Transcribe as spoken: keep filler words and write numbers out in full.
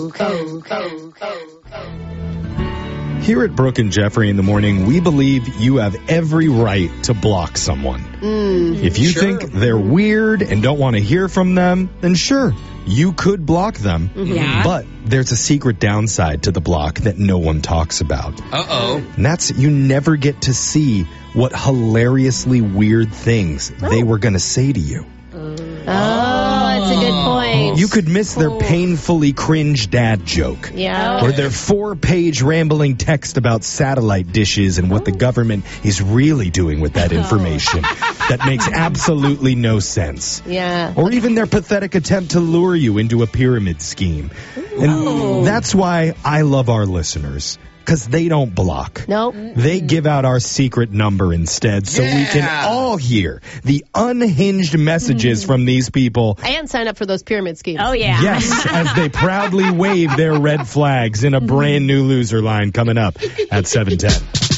Here at Brooke and Jeffrey in the morning, we believe you have every right to block someone. Mm, if you sure. think they're weird and don't want to hear from them, then sure, you could block them. Mm-hmm. Yeah. But there's a secret downside to the block that no one talks about. Uh-oh. And that's you never get to see what hilariously weird things oh. they were going to say to you. Oh, that's a good point. You could miss their painfully cringe dad joke. Yeah. Or their four-page rambling text about satellite dishes and what the government is really doing with that information. That makes absolutely no sense. Yeah. Or even their pathetic attempt to lure you into a pyramid scheme. And Oh. that's why I love our listeners. Because they don't block. Nope. They give out our secret number instead so Yeah. we can all hear the unhinged messages from these people. And sign up for those pyramid schemes. Oh, yeah. Yes, as they proudly wave their red flags in a brand new loser line coming up at seven ten.